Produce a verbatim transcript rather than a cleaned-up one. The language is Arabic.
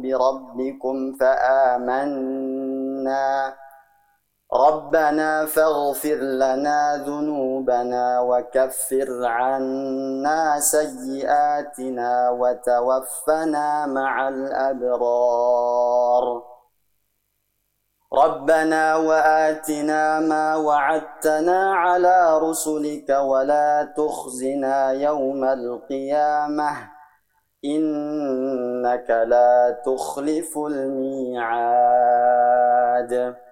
بربكم فآمنا ربنا فاغفر لنا ذنوبنا وكفر عنا سيئاتنا وتوفنا مع الأبرار ربنا وآتنا ما وعدتنا على رسلك ولا تخزنا يوم القيامة إنك لا تخلف الميعاد.